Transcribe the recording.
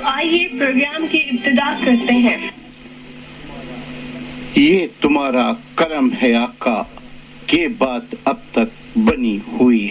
आइए प्रोग्राम की इब्तिदा करते हैं। ये तुम्हारा करम है आका, के बात अब तक बनी हुई